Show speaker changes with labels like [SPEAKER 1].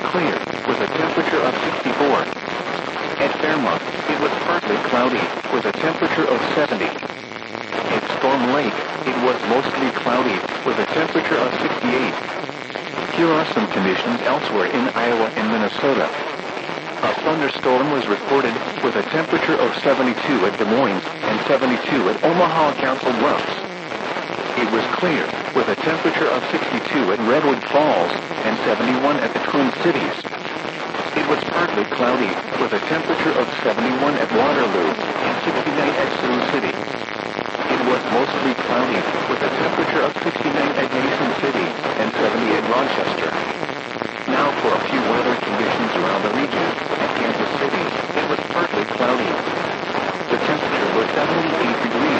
[SPEAKER 1] clear, with a temperature of 64. At Fairmont, it was partly cloudy, with a temperature of 70. At Storm Lake, it was mostly cloudy, with a temperature of 68. Here are some conditions elsewhere in Iowa and Minnesota. A thunderstorm was reported, with a temperature of 72 at Des Moines and 72 at Omaha Council Bluffs. It was clear, with a temperature of 62 at Redwood Falls and 71 at the Twin Cities. It was partly cloudy, with a temperature of 71 at Waterloo and 69 at Sioux City. It was mostly cloudy, with a temperature of 69 at Mason City and 70 at Rochester. Now for a few weather conditions around the region. At Kansas City, it was partly cloudy. The temperature was 78 degrees.